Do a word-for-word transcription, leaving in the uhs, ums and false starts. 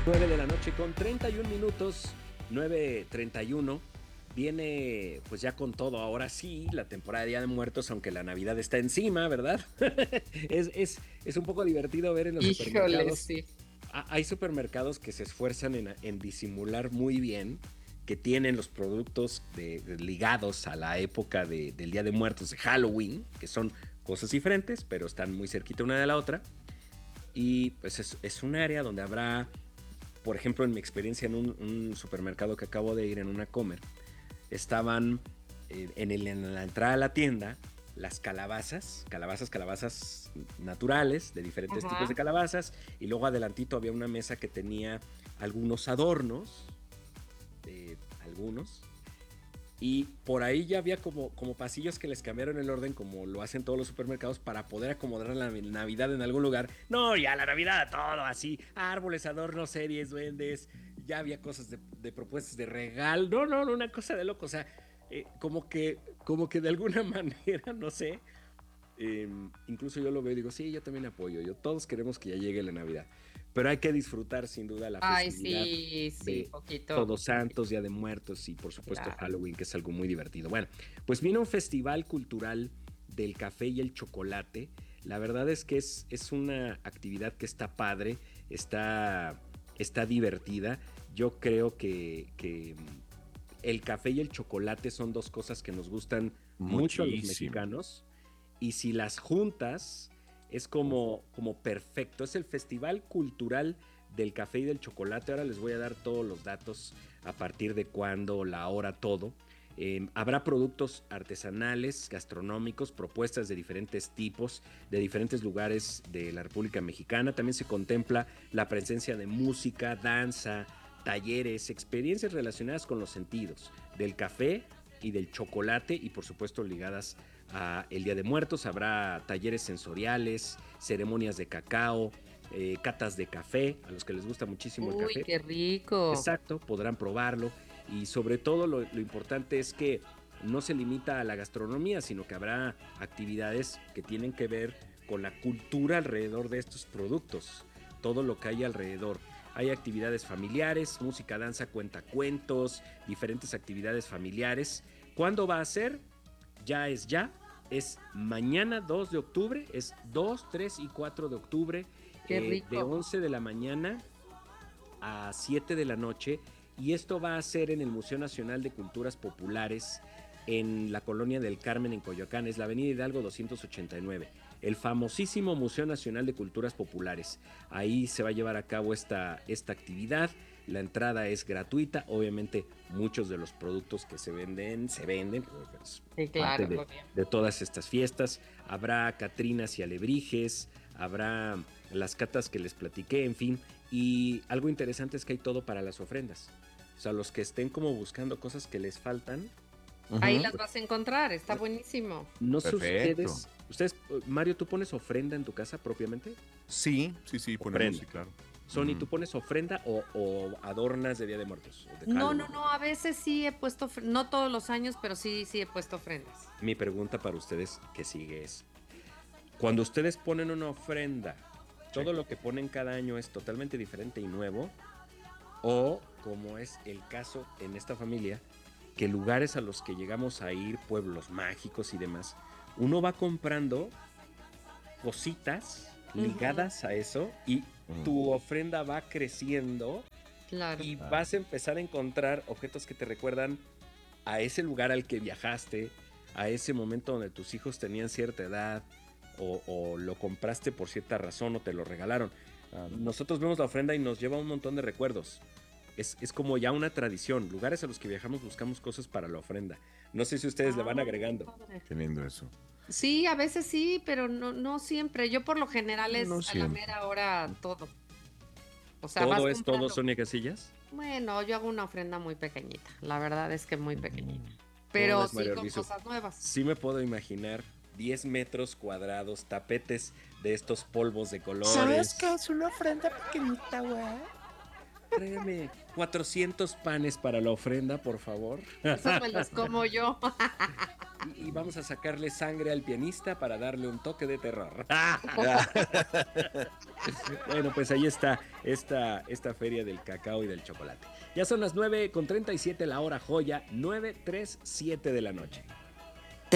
nueve de la noche con treinta y un minutos, nueve treinta y uno. Viene pues ya con todo, ahora sí, la temporada de Día de Muertos, aunque la Navidad está encima, ¿verdad? es, es, es un poco divertido ver en los Híjole, supermercados. sí. Ah, hay supermercados que se esfuerzan en, en disimular muy bien que tienen los productos de, de ligados a la época de, del Día de Muertos, de Halloween, que son cosas diferentes, pero están muy cerquita una de la otra. Y pues es, es un área donde habrá, por ejemplo, en mi experiencia en un, un supermercado que acabo de ir, en una Comer, estaban eh, en, el, en la entrada a la tienda las calabazas, calabazas, calabazas naturales, de diferentes tipos de Ajá. calabazas, y luego adelantito había una mesa que tenía algunos adornos, eh, algunos, y por ahí ya había como, como pasillos que les cambiaron el orden, como lo hacen todos los supermercados, para poder acomodar la Navidad en algún lugar. No, ya la Navidad, todo así. Árboles, adornos, series, duendes. Ya había cosas de, de propuestas de regalo. No, no, no, una cosa de loco. O sea, eh, como que, como que de alguna manera, no sé. Eh, incluso yo lo veo y digo, sí, yo también apoyo. Yo, todos queremos que ya llegue la Navidad. Pero hay que disfrutar sin duda la Ay, festividad sí, sí, de poquito, Todos Santos, Día de Muertos y por supuesto claro. Halloween, que es algo muy divertido. Bueno, pues viene un festival cultural del café y el chocolate. La verdad es que es, es una actividad que está padre, está, está divertida. Yo creo que, que el café y el chocolate son dos cosas que nos gustan mucho a los Muchísimo. mexicanos, y si las juntas es como, como perfecto. Es el Festival Cultural del Café y del Chocolate. Ahora les voy a dar todos los datos, a partir de cuándo, la hora, todo. Eh, habrá productos artesanales, gastronómicos, propuestas de diferentes tipos, de diferentes lugares de la República Mexicana. También se contempla la presencia de música, danza, talleres, experiencias relacionadas con los sentidos del café y del chocolate, y por supuesto ligadas a el Día de Muertos. Habrá talleres sensoriales, ceremonias de cacao, eh, catas de café, a los que les gusta muchísimo el Uy, café. qué rico. Exacto, podrán probarlo, y sobre todo lo, lo importante es que no se limita a la gastronomía, sino que habrá actividades que tienen que ver con la cultura alrededor de estos productos, todo lo que hay alrededor. Hay actividades familiares, música, danza, cuentacuentos, diferentes actividades familiares. ¿Cuándo va a ser? Ya es ya, es mañana dos de octubre, es dos, tres y cuatro de octubre, Qué eh, de rico. once de la mañana a siete de la noche, y esto va a ser en el Museo Nacional de Culturas Populares, en la Colonia del Carmen, en Coyoacán. Es la Avenida Hidalgo doscientos ochenta y nueve, el famosísimo Museo Nacional de Culturas Populares. Ahí se va a llevar a cabo esta, esta actividad. La entrada es gratuita. Obviamente muchos de los productos que se venden, se venden, pues, Sí, parte claro, de, obvio. de todas estas fiestas. Habrá catrinas y alebrijes, habrá las catas que les platiqué, en fin. Y algo interesante es que hay todo para las ofrendas. O sea, los que estén como buscando cosas que les faltan, Ahí Ujú. las vas a encontrar, está buenísimo. no sé Perfecto. ustedes, ustedes, Mario, ¿tú pones ofrenda en tu casa propiamente? Sí, sí, sí, ponemos, Ofrenda. sí, claro. Sony, ¿tú Ujú. pones ofrenda o, o adornas de Día de Muertos o de No, no, Halloween? no, a veces sí he puesto, ofre- no todos los años, pero sí, sí he puesto ofrendas. Mi pregunta para ustedes que sigue es, cuando ustedes ponen una ofrenda, Sí. ¿todo lo que ponen cada año es totalmente diferente y nuevo? O, como es el caso en esta familia, que lugares a los que llegamos a ir, pueblos mágicos y demás, uno va comprando cositas Ujú, ligadas a eso, y Ujú. tu ofrenda va creciendo, claro. y Claro. vas a empezar a encontrar objetos que te recuerdan a ese lugar al que viajaste, a ese momento donde tus hijos tenían cierta edad, o, o lo compraste por cierta razón o te lo regalaron. Claro. Nosotros vemos la ofrenda y nos lleva un montón de recuerdos. Es, es como ya una tradición. Lugares a los que viajamos buscamos cosas para la ofrenda. No sé si ustedes le van Ah, qué agregando. padre. Qué lindo eso. Sí, a veces sí, pero no, no siempre. Yo por lo general No es a la siempre. mera hora todo. O sea, vas Todo es todo, comprando. Sonia Casillas. Bueno, yo hago una ofrenda muy pequeñita. La verdad es que muy pequeñita. Ujú. ¿Cómo Pero ves, sí Mario con Arbizu? cosas nuevas. Sí me puedo imaginar diez metros cuadrados, tapetes de estos polvos de ¿Sabes qué colores. es una ofrenda pequeñita, güey? Tráigame cuatrocientos panes para la ofrenda, por favor. Esos me los como yo. Y, y vamos a sacarle sangre al pianista para darle un toque de terror. Bueno, pues ahí está esta, esta feria del cacao y del chocolate. Ya son las nueve con treinta y siete la hora joya, nueve treinta y siete de la noche.